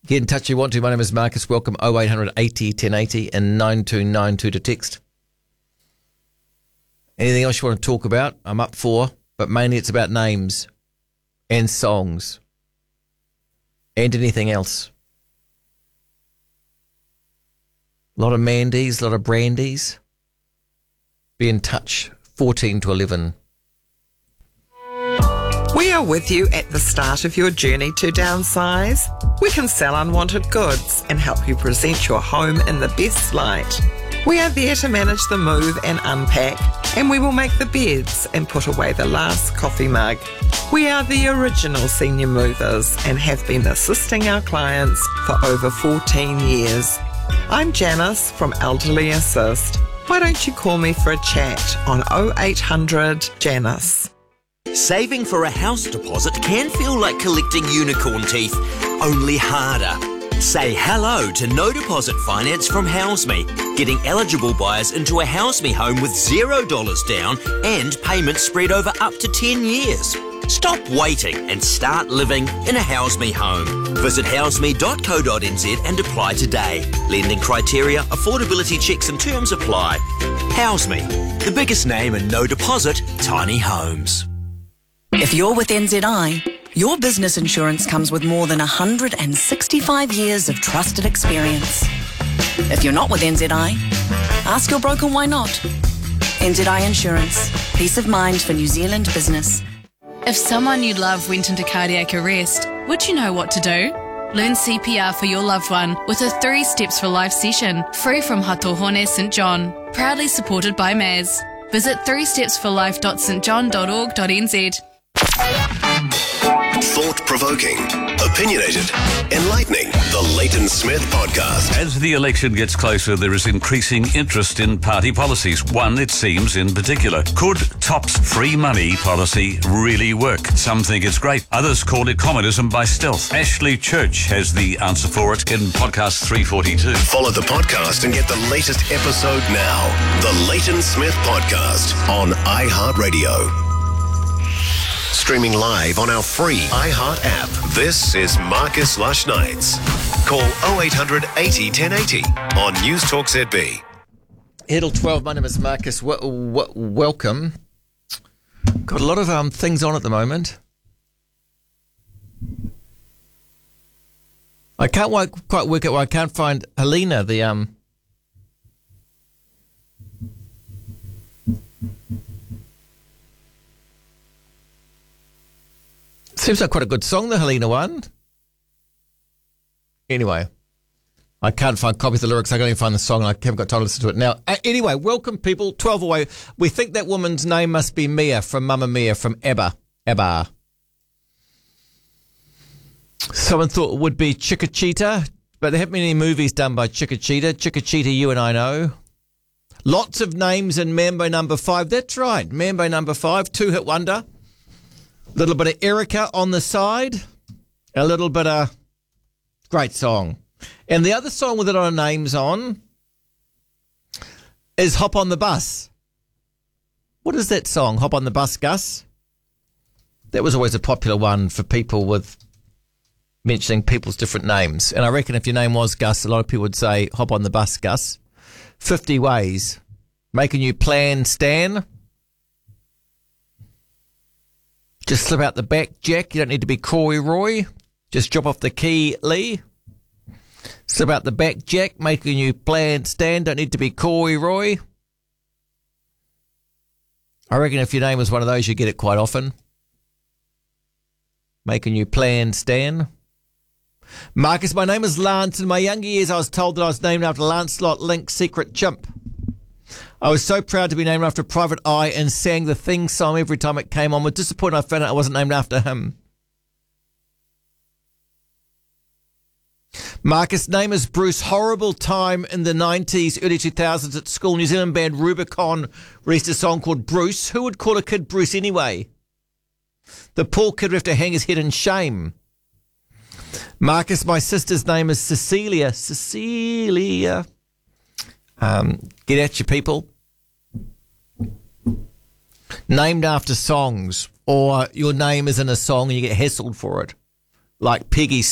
Get in touch if you want to. My name is Marcus. Welcome 0800 80 1080 and 9292 to text. Anything else you want to talk about, I'm up for, but mainly it's about names and songs and anything else. A lot of Mandy's, a lot of Brandy's. Be in touch, 14 to 11. We are with you at the start of your journey to downsize. We can sell unwanted goods and help you present your home in the best light. We are there to manage the move and unpack, and we will make the beds and put away the last coffee mug. We are the original senior movers and have been assisting our clients for over 14 years. I'm Janice from Elderly Assist. Why don't you call me for a chat on 0800 Janice. Saving for a house deposit can feel like collecting unicorn teeth, only harder. Say hello to no deposit finance from HouseMe, getting eligible buyers into a HouseMe home with $0 down and payments spread over up to 10 years. Stop waiting and start living in a HouseMe home. Visit houseme.co.nz and apply today. Lending criteria, affordability checks and terms apply. HouseMe, the biggest name in no deposit tiny homes. If you're with NZI, your business insurance comes with more than 165 years of trusted experience. If you're not with NZI, ask your broker why not. NZI Insurance. Peace of mind for New Zealand business. If someone you love went into cardiac arrest, would you know what to do? Learn CPR for your loved one with a 3 Steps for Life session, free from Hatohone St John. Proudly supported by MAS. Visit 3stepsforlife.stjohn.org.nz. Thought-provoking, opinionated, enlightening. The Leighton Smith Podcast. As the election gets closer, there is increasing interest in party policies. One, it seems, in particular. Could TOP's free money policy really work? Some think it's great. Others call it communism by stealth. Ashley Church has the answer for it in podcast 342. Follow the podcast and get the latest episode now. The Leighton Smith Podcast on iHeartRadio. Streaming live on our free iHeart app. This is Marcus Lush Nights. Call 0800 80 1080 on News Talk ZB. Hiddle 12, my name is Marcus. Welcome. Got a lot of things on at the moment. I can't quite work out why I can't find Helena, the seems like quite a good song, the Helena one. Anyway, I can't find copies of the lyrics. I can only find the song and I haven't got time to listen to it now. Anyway, welcome people. 12 away. We think that woman's name must be Mia from Mamma Mia from ABBA. ABBA. Someone thought it would be Chiquitita, but there haven't been any movies done by Chiquitita. Chiquitita, you and I know. Lots of names in Mambo number 5. That's right. Mambo number 5, 2-hit wonder. A little bit of Erica on the side. A little bit of... Great song. And the other song with it on names on is Hop on the Bus. What is that song? Hop on the Bus, Gus? That was always a popular one for people with mentioning people's different names. And I reckon if your name was Gus, a lot of people would say, hop on the bus, Gus. 50 ways. Make a new plan, Stan. Just slip out the back, Jack. You don't need to be Corey Roy. Just drop off the key, Lee. Slip out the back, Jack. Make a new plan, Stan. Don't need to be Corey Roy. I reckon if your name was one of those, you get it quite often. Make a new plan, Stan. Marcus, my name is Lance. In my younger years, I was told that I was named after Lancelot Link, Secret Chimp. I was so proud to be named after Private Eye and sang the theme song every time it came on. With disappointment, I found out I wasn't named after him. Marcus' name is Bruce. Horrible time in the 90s, early 2000s at school. New Zealand band Rubicon released a song called Bruce. Who would call a kid Bruce anyway? The poor kid would have to hang his head in shame. Marcus, my sister's name is Cecilia. Cecilia. Get at you, people. Named after songs, or your name is in a song and you get hassled for it. Like Peggy